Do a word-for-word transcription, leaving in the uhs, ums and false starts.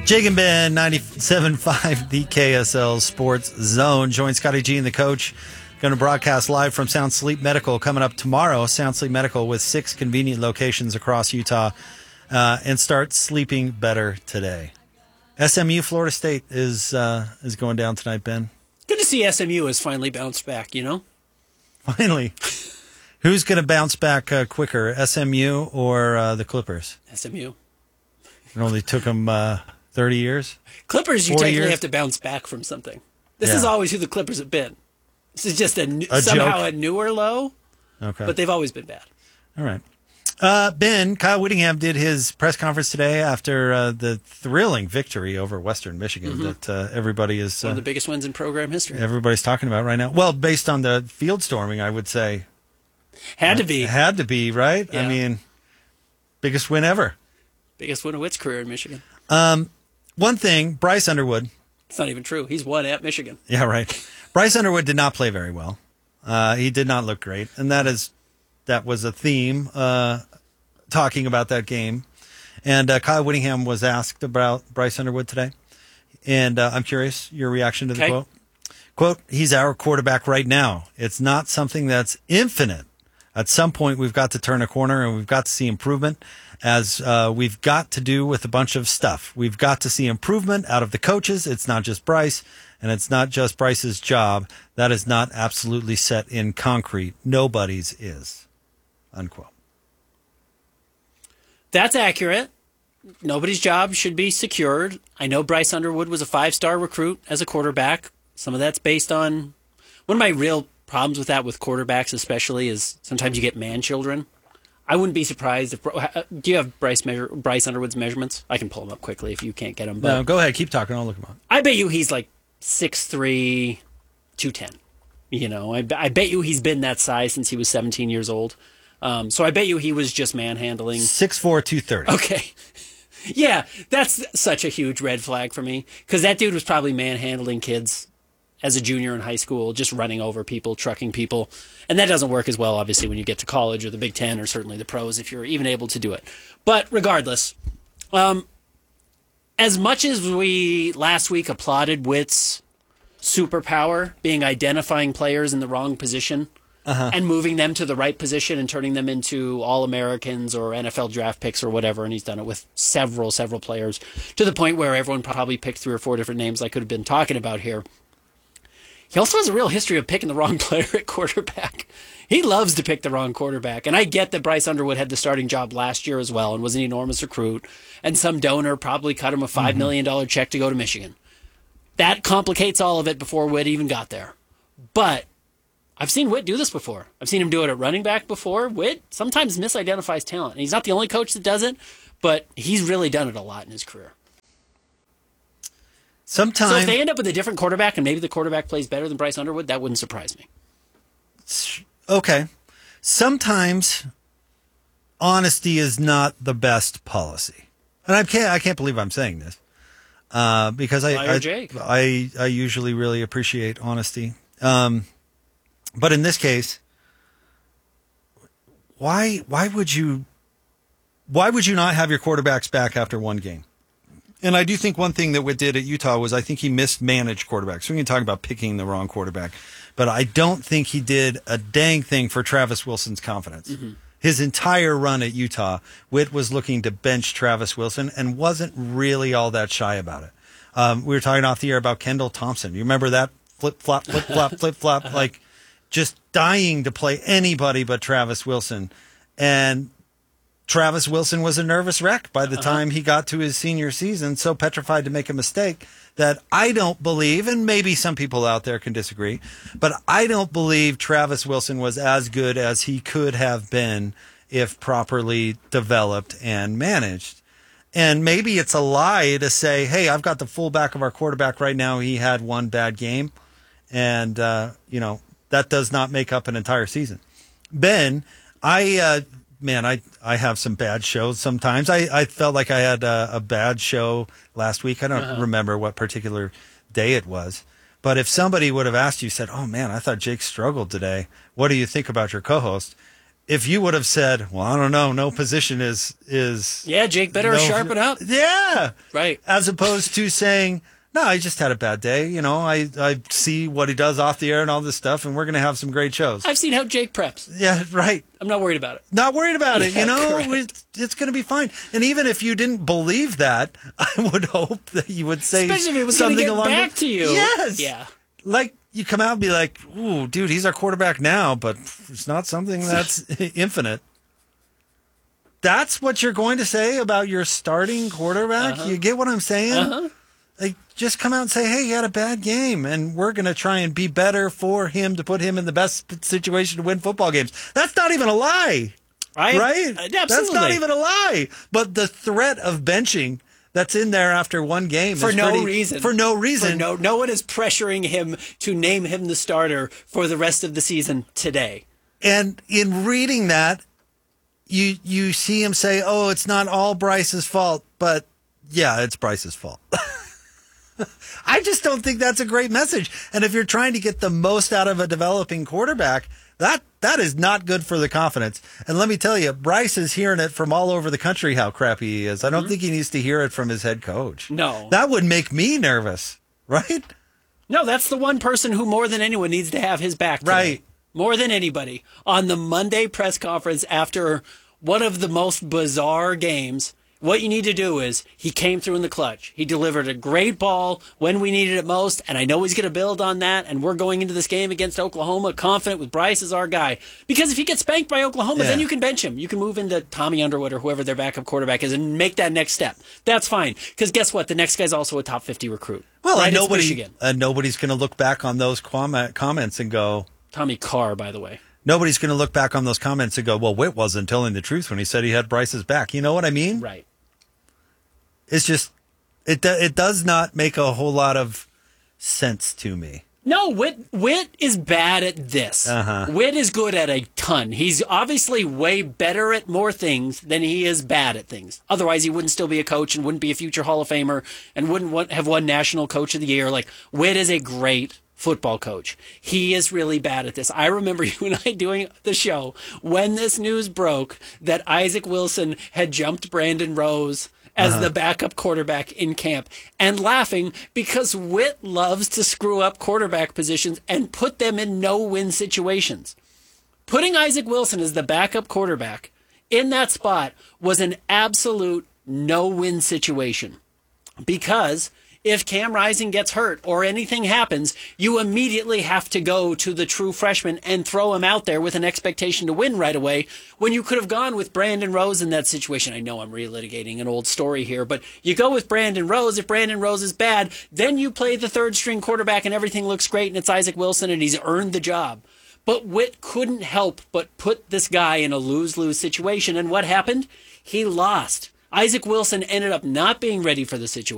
Jake and Ben, ninety-seven point five, the K S L Sports Zone. Join Scotty G and the coach. Going to broadcast live from Sound Sleep Medical coming up tomorrow. Sound Sleep Medical with six convenient locations across Utah. Uh, and start sleeping better today. S M U Florida State is uh, is going down tonight, Ben. Good to see S M U has finally bounced back, you know? Finally. Who's going to bounce back uh, quicker, S M U or uh, the Clippers? S M U. It only took them uh, thirty years? Clippers, you technically years? have to bounce back from something. This Yeah. is always who the Clippers have been. This is just a, new, A somehow joke? a newer low, Okay. but they've always been bad. All right. Uh, Ben, Kyle Whittingham did his press conference today after uh, the thrilling victory over Western Michigan Mm-hmm. that uh, everybody is One uh, of the biggest wins in program history. everybody's talking about right now. Well, based on the field storming, I would say Had to be. it had to be, right? I Yeah. mean, biggest win ever. Biggest win of Witt's career in Michigan. One thing, Bryce Underwood. It's not even true. He's won at Michigan. Yeah, right. Bryce Underwood did not play very well. Uh, he did not look great, and that is that was a theme uh, talking about that game. And uh, Kyle Whittingham was asked about Bryce Underwood today, and uh, I'm curious your reaction to the Okay. quote. Quote: "He's our quarterback right now. It's not something that's infinite. At some point, we've got to turn a corner, and we've got to see improvement, as uh, we've got to do with a bunch of stuff. We've got to see improvement out of the coaches. It's not just Bryce, and it's not just Bryce's job. That is not absolutely set in concrete. Nobody's is." Unquote. That's accurate. Nobody's job should be secured. I know Bryce Underwood was a five-star recruit as a quarterback. Some of that's based on one of my real problems with that with quarterbacks especially is sometimes you get man children. I wouldn't be surprised if do you have Bryce measure, Bryce Underwood's measurements? I can pull them up quickly if you can't get them. But No, go ahead. Keep talking. I'll look him up. I bet you he's like six three, two ten. You know, I, I bet you he's been that size since he was seventeen years old. Um, so I bet you he was just manhandling. six four, two thirty. Okay. Yeah, that's such a huge red flag for me because that dude was probably manhandling kids as a junior in high school, just running over people, trucking people. And that doesn't work as well, obviously, when you get to college or the Big Ten or certainly the pros, if you're even able to do it. But regardless, um, as much as we last week applauded Witt's superpower being identifying players in the wrong position and moving them to the right position and turning them into All-Americans or N F L draft picks or whatever, and he's done it with several, several players to the point where everyone probably picked three or four different names I could have been talking about here. He also has a real history of picking the wrong player at quarterback. He loves to pick the wrong quarterback. And I get that Bryce Underwood had the starting job last year as well and was an enormous recruit. And some donor probably cut him a five million dollars check to go to Michigan. That complicates all of it before Witt even got there. But I've seen Witt do this before. I've seen him do it at running back before. Witt sometimes misidentifies talent. And he's not the only coach that does it, but he's really done it a lot in his career. Sometimes. So if they end up with a different quarterback and maybe the quarterback plays better than Bryce Underwood, that wouldn't surprise me. Okay. Sometimes honesty is not the best policy. And I can't I can't believe I'm saying this. Uh, because I Liar I, Jake. I I usually really appreciate honesty. Um, but in this case, why why would you why would you not have your quarterbacks back after one game? And I do think one thing that Witt did at Utah was I think he mismanaged quarterbacks. We can talk about picking the wrong quarterback, but I don't think he did a dang thing for Travis Wilson's confidence. Mm-hmm. His entire run at Utah, Witt was looking to bench Travis Wilson and wasn't really all that shy about it. Um, we were talking off the air about Kendall Thompson. You remember that flip-flop, flip-flop, flip-flop, like just dying to play anybody but Travis Wilson. And Travis Wilson was a nervous wreck by the time he got to his senior season, so petrified to make a mistake that I don't believe, and maybe some people out there can disagree, but I don't believe Travis Wilson was as good as he could have been if properly developed and managed. And maybe it's a lie to say, hey, I've got the fullback of our quarterback right now. He had one bad game, and, uh, you know, that does not make up an entire season. Ben, I... Uh, Man, I, I have some bad shows sometimes. I, I felt like I had a, a bad show last week. I don't uh-huh. remember what particular day it was. But if somebody would have asked you, said, oh, man, I thought Jake struggled today. What do you think about your co-host? if you would have said, well, I don't know, no position is is Yeah, Jake better no, sharpen up. Yeah. Right. As opposed to saying, no, I just had a bad day. You know, I, I see what he does off the air and all this stuff, and we're going to have some great shows. I've seen how Jake preps. Yeah, right. I'm not worried about it. Not worried about it, Yeah, you know? correct. It's, it's going to be fine. And even if you didn't believe that, I would hope that you would say Especially if it was gonna something get along back the- to you. Yes. Yeah. Like, you come out and be like, ooh, dude, he's our quarterback now, but it's not something that's infinite. That's what you're going to say about your starting quarterback? Uh-huh. You get what I'm saying? Uh-huh. Like, just come out and say, hey, he had a bad game, and we're going to try and be better for him to put him in the best situation to win football games. That's not even a lie, Right? right? Uh, That's absolutely. not even a lie. But the threat of benching that's in there after one game For is no pretty- reason. For no For reason. no, no one is pressuring him to name him the starter for the rest of the season today. And in reading that, you you see him say, oh, it's not all Bryce's fault, but yeah, it's Bryce's fault. I just don't think that's a great message. And if you're trying to get the most out of a developing quarterback, that that is not good for the confidence. And let me tell you, Bryce is hearing it from all over the country how crappy he is. I don't mm-hmm. think he needs to hear it from his head coach. No. That would make me nervous, right? No, that's the one person who more than anyone needs to have his back today. Right. More than anybody. On the Monday press conference after one of the most bizarre games, what you need to do is he came through in the clutch. He delivered a great ball when we needed it most, and I know he's going to build on that, and we're going into this game against Oklahoma confident with Bryce as our guy. Because if he gets spanked by Oklahoma, yeah. then you can bench him. You can move into Tommy Underwood or whoever their backup quarterback is and make that next step. That's fine. Because guess what? The next guy's also a top fifty recruit. Well, right? and It's nobody, Michigan. and nobody's going to look back on those comment, comments and go, Tommy Carr, by the way. Nobody's going to look back on those comments and go, well, Witt wasn't telling the truth when he said he had Bryce's back. You know what I mean? Right. It's just, it do, it does not make a whole lot of sense to me. No, Witt, Witt is bad at this. Uh-huh. Witt is good at a ton. He's obviously way better at more things than he is bad at things. Otherwise, he wouldn't still be a coach and wouldn't be a future Hall of Famer and wouldn't want, have won National Coach of the Year. Like, Witt is a great football coach. He is really bad at this. I remember you and I doing the show when this news broke that Isaac Wilson had jumped Brandon Rose as uh-huh. the backup quarterback in camp and laughing because Witt loves to screw up quarterback positions and put them in no-win situations. Putting Isaac Wilson as the backup quarterback in that spot was an absolute no-win situation because if Cam Rising gets hurt or anything happens, you immediately have to go to the true freshman and throw him out there with an expectation to win right away when you could have gone with Brandon Rose in that situation. I know I'm relitigating an old story here, but you go with Brandon Rose. If Brandon Rose is bad, then you play the third string quarterback and everything looks great and it's Isaac Wilson and he's earned the job. But Witt couldn't help but put this guy in a lose-lose situation. And what happened? He lost. Isaac Wilson ended up not being ready for the situation.